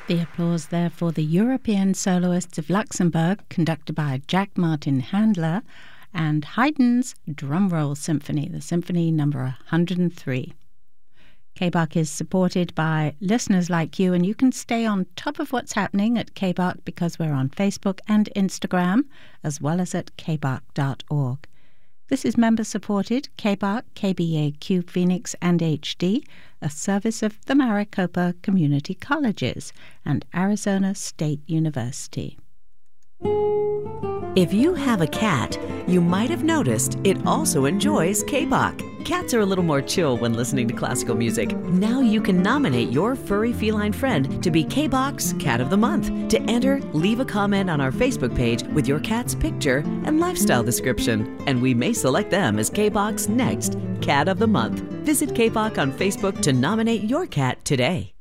The applause there for the European Soloists of Luxembourg, conducted by Jack Martin Handler, and Haydn's Drumroll Symphony, the Symphony number 103. KBARC is supported by listeners like you, and you can stay on top of what's happening at KBARC because we're on Facebook and Instagram, as well as at kbarc.org. This is member-supported KBARC, KBAQ Phoenix and HD, a service of the Maricopa Community Colleges and Arizona State University. If you have a cat, you might have noticed it also enjoys KBARC. Cats are a little more chill when listening to classical music. Now you can nominate your furry feline friend to be KBARC's Cat of the Month. To enter, leave a comment on our Facebook page with your cat's picture and lifestyle description, and we may select them as KBARC's next Cat of the Month. Visit KBARC on Facebook to nominate your cat today.